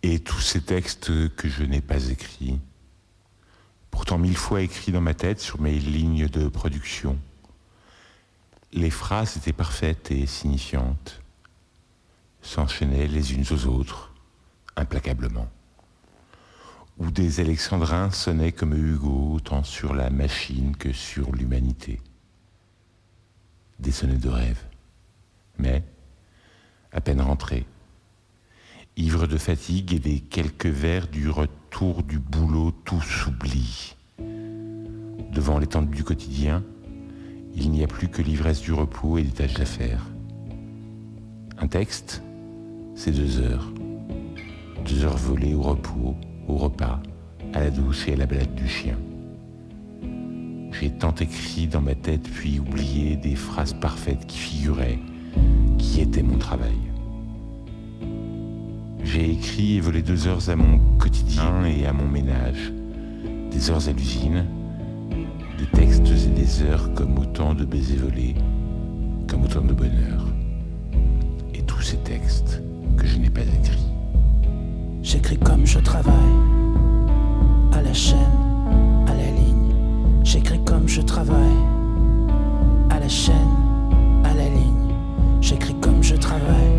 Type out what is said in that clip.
Et tous ces textes que je n'ai pas écrits, pourtant 1000 fois écrits dans ma tête sur mes lignes de production. Les phrases étaient parfaites et signifiantes, s'enchaînaient les unes aux autres, implacablement. Ou des alexandrins sonnaient comme Hugo, tant sur la machine que sur l'humanité. Des sonnets de rêve. Mais, à peine rentré, ivre de fatigue et des quelques vers du retour du boulot, tout s'oublie. Devant l'étendue du quotidien, il n'y a plus que l'ivresse du repos et des tâches d'affaires. Un texte, c'est 2 heures. 2 heures volées au repos, au repas, à la douche et à la balade du chien. J'ai tant écrit dans ma tête puis oublié des phrases parfaites qui figuraient, qui étaient mon travail. J'ai écrit et volé 2 heures à mon quotidien et à mon ménage, des heures à l'usine, des textes et des heures comme autant de baisers volés, comme autant de bonheur. Et tous ces textes que je n'ai pas écrits. J'écris comme je travaille, à la chaîne, à la ligne. J'écris comme je travaille, à la chaîne, à la ligne. J'écris comme je travaille.